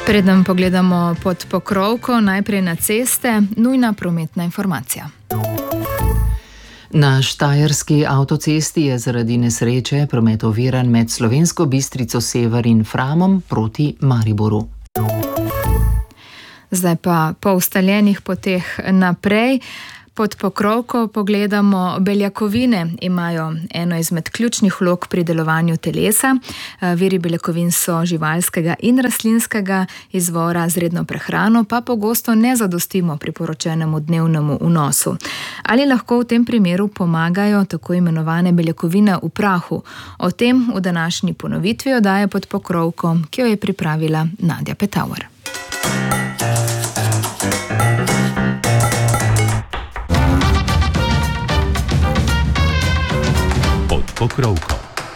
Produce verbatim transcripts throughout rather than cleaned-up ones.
Preden pogledamo pod pokrovko, najprej na ceste, nujna prometna informacija. Na štajerski avtocesti je zaradi nesreče promet oviran med Slovensko Bistrico Sever in Framom proti Mariboru. Zdaj pa po ustaljenih poteh naprej. Pod pokrovko pogledamo beljakovine. Imajo eno izmed ključnih vlog pri delovanju telesa. Viri beljakovin so živalskega in rastlinskega izvora, z redno prehrano pa pogosto ne zadostimo priporočenemu dnevnemu vnosu. Ali lahko v tem primeru pomagajo tako imenovane beljakovine v prahu? O tem v današnji ponovitvi oddaje Pod pokrovko, ki jo je pripravila Nadja Petauer. Pokrovko.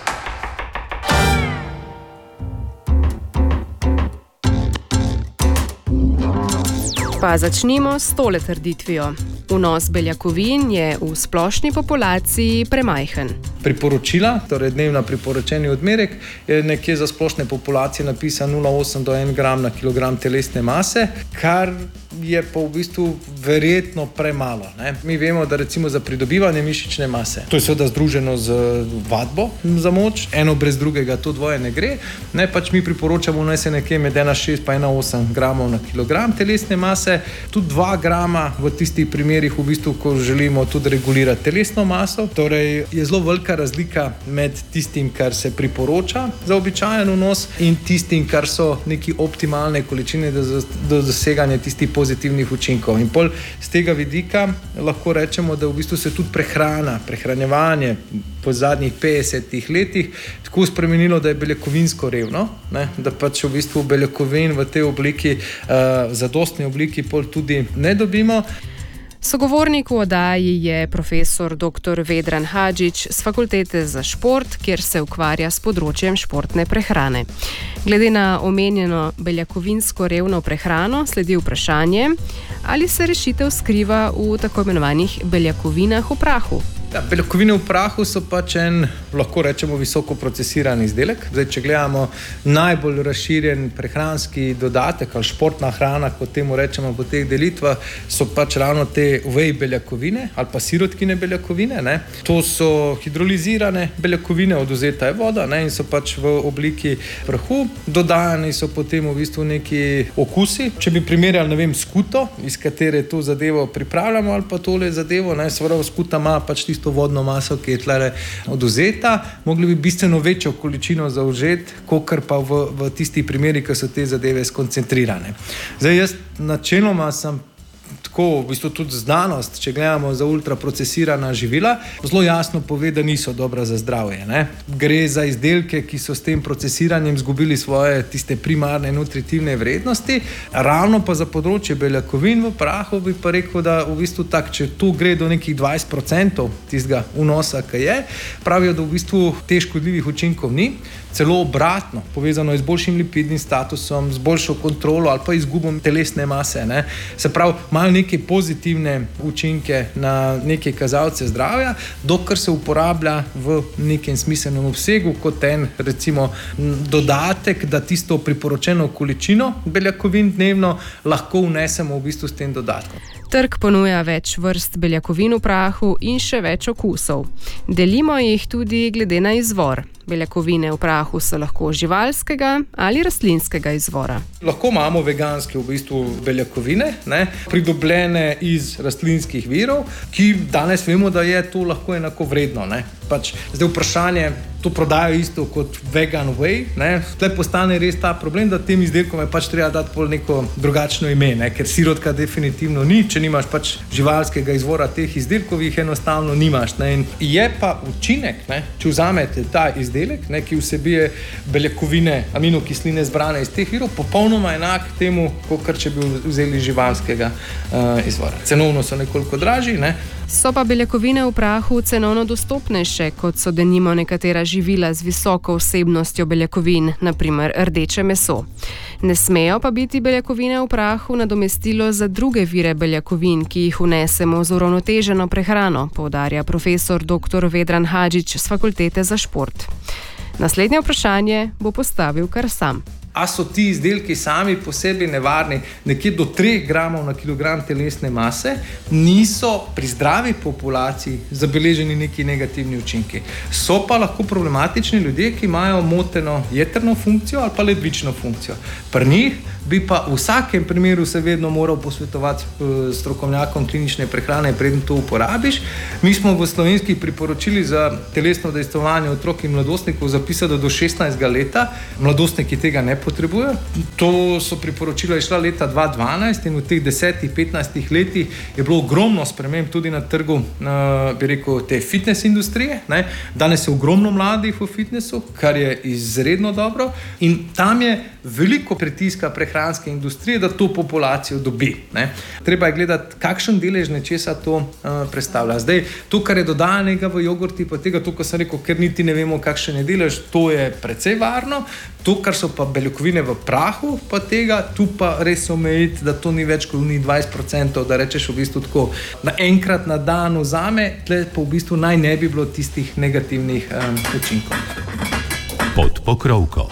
Pa začnimo s tole trditvijo. Vnos beljakovin je v splošni populaciji premajhen. Priporočila, torej dnevna priporočeni odmerek, je nekje za splošne populacije napisan nula celih osem do en gram na kilogram telesne mase, kar je pa v bistvu verjetno premalo. Ne? Mi vemo, da recimo za pridobivanje mišične mase, to je seveda združeno z vadbo za moč, eno brez drugega, to dvoje ne gre, ne, pač mi priporočamo naj se nekje med ena celih šest pa ena celih osem gramov na kilogram telesne mase, tudi dva grama v tistih primerih, v bistvu, ko želimo tudi regulirati telesno maso. Torej je zelo velika razlika med tistim, kar se priporoča za običajen vnos, in tistim, kar so neki optimalne količine do doseganja tistih pozitivnih učinkov. In pol z tega vidika lahko rečemo, da v bistvu se tudi prehrana, prehranjevanje po zadnjih petdesetih letih tako spremenilo, da je beljakovinsko revno, ne? Da pač v bistvu beljakovin v tej obliki, uh, zadostni obliki pol tudi ne dobimo. Sogovornik v oddaji je profesor doktor Vedran Hadžić z Fakultete za šport, kjer se ukvarja s področjem športne prehrane. Glede na omenjeno beljakovinsko revno prehrano sledi vprašanje, ali se rešitev skriva v tako imenovanih beljakovinah v prahu. Ja, beljakovine v prahu so pač en, lahko rečemo, visoko procesiran izdelek. Zdaj, če gledamo najbolj razširjen prehranski dodatek ali športna hrana, kot temu rečemo po teh delitvah, so pač ravno te whey beljakovine ali pa sirotkine beljakovine. Ne. To so hidrolizirane beljakovine, odvzeta je voda, ne, in so pač v obliki prahu. Dodajani so potem v bistvu neki okusi. Če bi primerjali, ne vem, skuto, iz katere to zadevo pripravljamo, ali pa tole zadevo, ne, seveda skuta ima pač tisto to vodno maso, ki je tlele odvzeta, mogli bi bistveno večjo količino zaužeti, kakor pa v, v tistih primerih, ki so te zadeve skoncentrirane. Zdaj, jaz načeloma sem tako, v bistvu tudi znanost, če gledamo za ultraprocesirana živila, zelo jasno pove, da niso dobra za zdravje. Ne? Gre za izdelke, ki so s tem procesiranjem izgubili svoje tiste primarne nutritivne vrednosti, ravno pa za področje beljakovin v prahu bi pa rekel, da v bistvu tak, če tu gre do nekih dvajset procentov tistega vnosa, ki je, pravijo, da v bistvu te škodljivih učinkov ni, celo obratno, povezano je z boljšim lipidnim statusom, z boljšo kontrolo ali pa izgubom telesne mase. Ne? Se pravi, imajo neke pozitivne učinke na neke kazalce zdravja, dokler se uporablja v nekem smiselnem obsegu kot en, recimo, dodatek, da tisto priporočeno količino beljakovin dnevno lahko vnesemo v bistvu s tem dodatkom. Trg ponuja več vrst beljakovin v prahu in še več okusov. Delimo jih tudi glede na izvor. Beljakovine v prahu so lahko živalskega ali rastlinskega izvora. Lahko imamo veganske v bistvu beljakovine, ne, pridobljene iz rastlinskih virov, ki danes vemo, da je to lahko enako vredno. Ne. Pač, zdaj vprašanje, to prodajo isto kot vegan whey, ne. Tle postane res ta problem, da tem izdelkom je pač treba dati pol neko drugačno ime, ne, ker sirotka definitivno ni, če nimaš pač živalskega izvora teh izdelkov, jih enostavno nimaš. Ne. In je pa učinek, ne, če vzamete ta izdelek, ne, ki vsebuje beljakovine, aminokisline zbrane iz teh virov, popolnoma enak temu, kot če bi vzeli živalskega uh, izvora. Cenovno so nekoliko dražji, ne. So pa beljakovine v prahu cenovno dostopnejše, kot so denimo nekatera živila z visoko vsebnostjo beljakovin, na primer rdeče meso. Ne smejo pa biti beljakovine v prahu nadomestilo za druge vire beljakovin, ki jih vnesemo z uravnoteženo prehrano, poudarja profesor doktor Vedran Hadžić z Fakultete za šport. Naslednje vprašanje bo postavil kar sam. A so ti izdelki sami po sebi nevarni, nekje do treh gramov na kilogram telesne mase, niso pri zdravi populaciji zabeleženi neki negativni učinki. So pa lahko problematični ljudje, ki imajo moteno jetrno funkcijo ali pa ledvično funkcijo. Pri njih bi pa v vsakem primeru se vedno moral posvetovati strokovnjakom klinične prehrane, preden to uporabiš. Mi smo v slovenskih priporočili za telesno udejstvovanje otrok in mladostnikov zapisali do šestnajstega leta. Mladostniki tega ne potrebujejo. To so priporočila išla leta dva tisoč dvanajst in v teh desetih, petnajstih letih je bilo ogromno sprememb tudi na trgu, bi rekel, te fitness industrije. Ne. Danes je ogromno mladih v fitnessu, kar je izredno dobro in tam je veliko pritiska prehranske industrije, da to populacijo dobi. Ne. Treba je gledati, kakšen delež nečesa to uh, predstavlja. Zdaj, to, kar je dodajanega v jogurti, pa tega, to, kar sem rekel, ker niti ne vemo, kakšen je delež, to je precej varno. To, kar so pa beljakovine v prahu, pa tega, tu pa res omejiti, da to ni več kot dvajset procentov, da rečeš v bistvu tako, na enkrat na dan vzame, tle pa v bistvu naj ne bi bilo tistih negativnih um, učinkov. Pod pokrovko.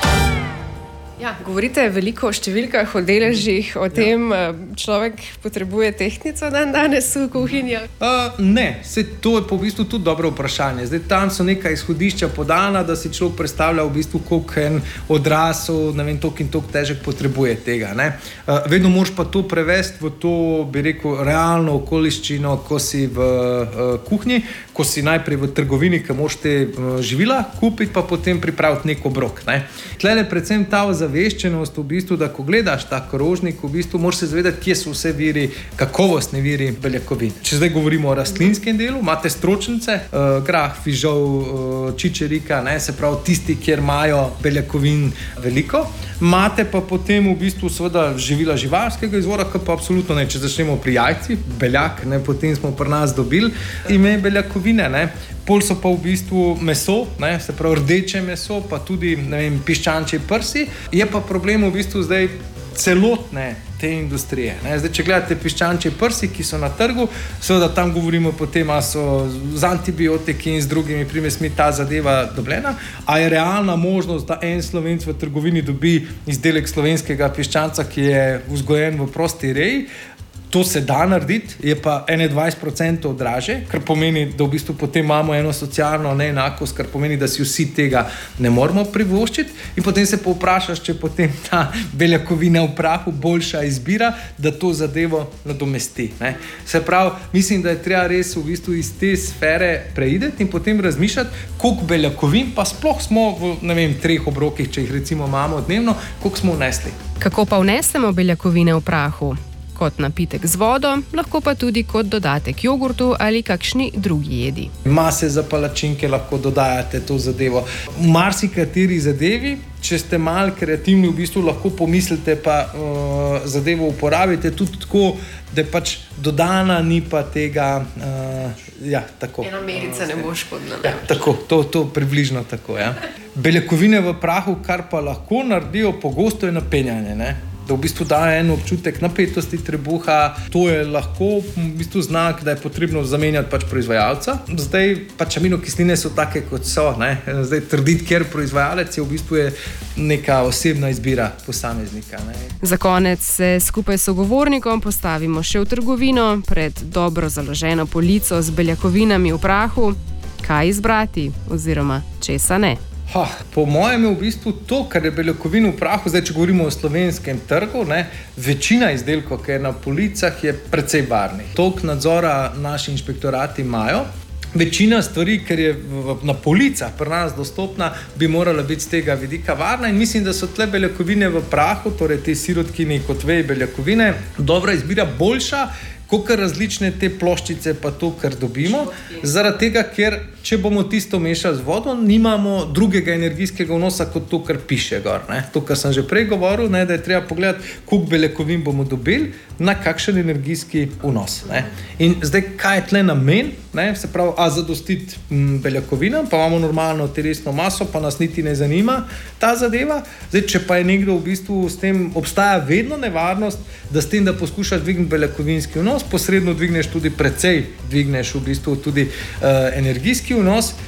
Ja, govorite veliko o številkah, o deležih, o tem, ja. Človek potrebuje tehtnico dan danes v kuhinji? Uh, ne, se to je po v bistvu tudi dobro vprašanje. Zdaj, tam so neka izhodišča podana, da si človek predstavlja v bistvu, koliko en odrasel, ne vem, toliko in toliko težek potrebuje tega. Ne? Uh, vedno moraš pa to prevesti v to, bi rekel, realno okoliščino, ko si v uh, kuhinji, ko si najprej v trgovini, ki moraš te uh, živila kupiti, pa potem pripraviti nek obrok. Ne? Tlele predvsem ta zaveščenost, v bistvu, da ko gledaš ta krožnik, v bistvu moraš se zavedati, kje so vse viri, kakovostni viri beljakovin. Če zdaj govorimo o rastlinskem delu, imate stročnice, uh, grah, fižol, uh, čičerika, ne, se pravi tisti, kjer imajo beljakovin veliko. Imate pa potem v bistvu seveda živila živalskega izvora, ki pa absolutno ne. Če začnemo pri jajcih, beljak, ne, potem smo pri nas dobili ime beljakovine, ne. Pol so pa v bistvu meso, ne, se pravi rdeče meso, pa tudi, ne vem, piščančji prsi. Je pa problem v bistvu zdaj celotne te industrije. Ne. Zdaj, če gledate piščančji prsi, ki so na trgu, seveda tam govorimo potem, a so z antibiotiki in z drugimi primesmi ta zadeva dobljena, a je realna možnost, da en Slovenc v trgovini dobi izdelek slovenskega piščanca, ki je vzgojen v prosti reji. To se da narediti, je pa dvajset procentov draže, kar pomeni, da v bistvu potem imamo eno socialno neenakost, kar pomeni, da si vsi tega ne moremo privoščiti in potem se pa vprašaš, če potem ta beljakovina v prahu boljša izbira, da to zadevo nadomesti. Ne? Se pravi, mislim, da je treba res v bistvu iz te sfere preideti in potem razmišljati, koliko beljakovin pa sploh smo v, ne vem, treh obrokih, če jih recimo imamo dnevno, koliko smo vnesli. Kako pa vnesemo beljakovine v prahu? Kot napitek z vodo, lahko pa tudi kot dodatek jogurtu ali kakšni drugi jedi. Mase za palačinke lahko dodajate to zadevo. V marsikateri zadevi, če ste malo kreativni, v bistvu lahko pomislite pa uh, zadevo uporabite tudi tako, da pač dodana ni pa tega, uh, ja, tako. Ena merica ne bo škodna. Ja, tako, to, to približno tako, ja. Beljakovine v prahu, kar pa lahko naredijo pogosto je napenjanje, ne. Da v bistvu daje en občutek napetosti trebuha, to je lahko v bistvu znak, da je potrebno zamenjati pač proizvajalca. Zdaj pač aminokisline so take, kot so, ne. Zdaj trditi, ker proizvajalec je v bistvu je neka osebna izbira posameznika, ne. Za konec se skupaj s sogovornikom postavimo še v trgovino pred dobro založeno polico z beljakovinami v prahu. Kaj izbrati oziroma česa ne? Ha, po mojem je v bistvu to, kar je beljakovin v prahu, zdaj če govorimo o slovenskem trgu, ne, večina izdelkov, ki je na policah, je precej varnih. Toliko nadzora naši inšpektorati imajo. Večina stvari, ker je na policah pri nas dostopna, bi morala biti z tega vidika varna in mislim, da so tle beljakovine v prahu, torej te sirotkini kot veji beljakovine, dobra izbira, boljša, kot različne te ploščice pa to, kar dobimo, zaradi tega, ker če bomo tisto mešali z vodo, nimamo drugega energijskega vnosa kot to, kar piše gor. Ne? To, kar sem že prej govoril, ne, da je treba pogledati, koliko beljakovin bomo dobili na kakšen energijski vnos. Ne? In zdaj, kaj je tle namen? Ne? Se pravi, a zadostiti m, beljakovinam, pa imamo normalno telesno maso, pa nas niti ne zanima ta zadeva. Zdaj, če pa je nekdo v bistvu s tem, obstaja vedno nevarnost, da s tem, da poskušaš dvigniti beljakovinski vnos, posredno dvigneš tudi precej, dvigneš v bistvu tudi uh, energijski vnos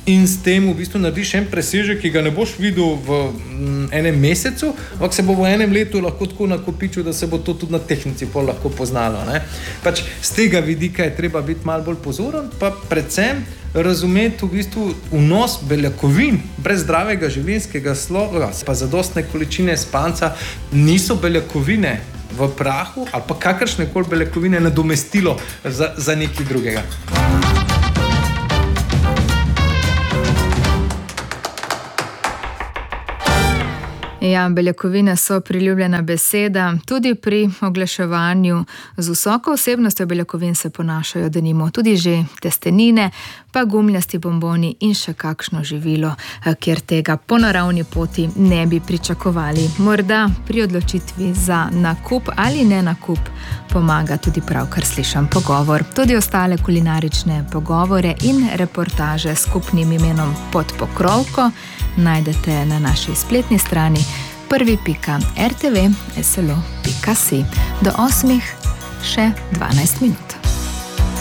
in s tem v bistvu narediš en presežek, ki ga ne boš videl v m, enem mesecu, ampak se bo v enem letu lahko tako nakopičil, da se bo to tudi na tehnici pol lahko poznalo. Ne? Pač z tega vidika je treba biti malo bolj pozoren, pa predvsem razumeti v bistvu vnos beljakovin brez zdravega življenjskega sloga, pa zadostne količine spanca niso beljakovine v prahu ali pa kakršne koli beljakovine nadomestilo za, za nekaj drugega. Ja, beljakovine so priljubljena beseda. Tudi pri oglaševanju z visoko vsebnostjo beljakovin se ponašajo denimo tudi že testenine, pa gumljasti bomboni in še kakšno živilo, kjer tega po naravni poti ne bi pričakovali. Morda pri odločitvi za nakup ali ne nakup pomaga tudi pravkar slišan pogovor. Tudi ostale kulinarične pogovore in reportaže s skupnim imenom Pod pokrovko najdete na naši spletni strani prvi pika r t v pika s l o pika si. Do osmih še dvanajst minut.